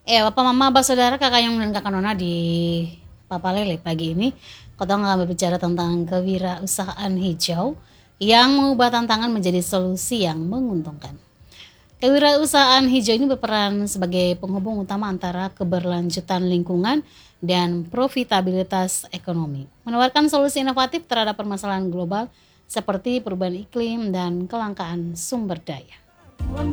Ya, Papa, Mama, Abah, Saudara, Kakak Yung, dan Kakak Nona di Papa Lele pagi ini. Kita akan berbicara tentang kewirausahaan hijau yang mengubah tantangan menjadi solusi yang menguntungkan. Kewirausahaan hijau ini berperan sebagai penghubung utama antara keberlanjutan lingkungan dan profitabilitas ekonomi, menawarkan solusi inovatif terhadap permasalahan global seperti perubahan iklim dan kelangkaan sumber daya.